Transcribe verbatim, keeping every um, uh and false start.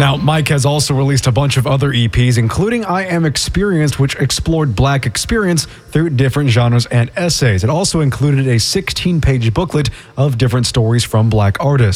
Now, Mike has also released a bunch of other E Ps, including I Am Experienced, which explored Black experience through different genres and essays. It also included a sixteen-page booklet of different stories from Black artists.